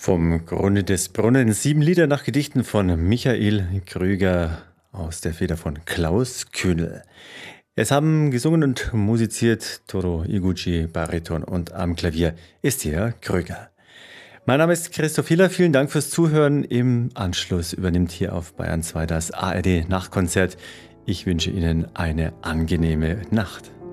Vom Grunde des Brunnen 7 Lieder nach Gedichten von Michael Krüger aus der Feder von Klaus Kühnel. Es haben gesungen und musiziert Toru Iguchi, Bariton und am Klavier ist hier Krüger. Mein Name ist Christoph Hiller, vielen Dank fürs Zuhören. Im Anschluss übernimmt hier auf Bayern 2 das ARD Nachtkonzert. Ich wünsche Ihnen eine angenehme Nacht.